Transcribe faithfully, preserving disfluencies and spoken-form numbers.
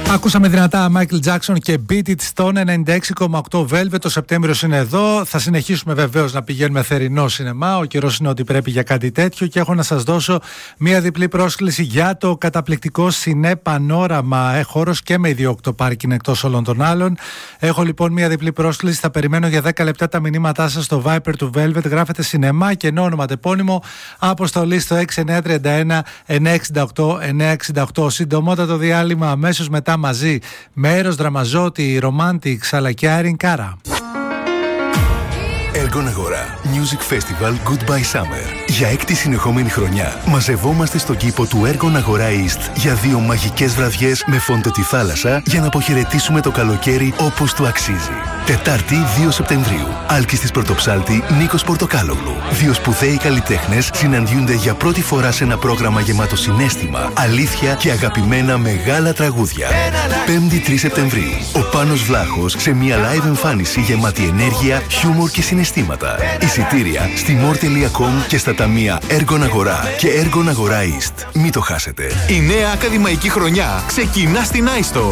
Ακούσαμε δυνατά Michael Jackson και Beat It στον ενενήντα έξι κόμμα οκτώ Velvet. Το Σεπτέμβριος είναι εδώ. Θα συνεχίσουμε βεβαίως να πηγαίνουμε θερινό σινεμά. Ο καιρός είναι ότι πρέπει για κάτι τέτοιο. Και έχω να σας δώσω μία διπλή πρόσκληση για το καταπληκτικό Σινέ Πανόραμα. Έχω χώρος και με ιδιόκτο πάρκινγκ εκτός όλων των άλλων. Έχω λοιπόν μία διπλή πρόσκληση. Θα περιμένω για δέκα λεπτά τα μηνύματά σας στο Viper του Velvet. Γράφετε σινεμά και ενώ όνομα τεπώνυμο. Αποστολή στο έξι εννιά τρία ένα εννιά έξι οκτώ εννιά έξι οκτώ. Συντομότατο διάλειμμα αμέσως μετά μαζί με Έρος Δραμαζότη, Romantics αλλά και Άριν Κάρα. Έργον Αγορά Music Festival Goodbye Summer. Για έκτη συνεχόμενη χρονιά μαζευόμαστε στον κήπο του Έργον Αγορά East για δύο μαγικές βραδιές με φόντο τη θάλασσα για να αποχαιρετήσουμε το καλοκαίρι όπως του αξίζει. Τετάρτη δύο Σεπτεμβρίου. Άλκης της Πρωτοψάλτη, Νίκος Πορτοκάλογλου. Δύο σπουδαίοι καλλιτέχνες συναντιούνται για πρώτη φορά σε ένα πρόγραμμα γεμάτο συναίσθημα, αλήθεια και αγαπημένα μεγάλα τραγούδια. Πέμπτη τρεις Σεπτεμβρίου. Ο Πάνος Βλάχος σε μια live εμφάνιση γεμάτη ενέργεια, χιούμορ και συναισθήματα. Εισιτήρια στη more τελεία com και στα ταμεία Έργον Αγορά και Έργον Αγορά East. Μην το χάσετε. Η νέα ακαδημαϊκή χρονιά ξεκινά στην Άιστο.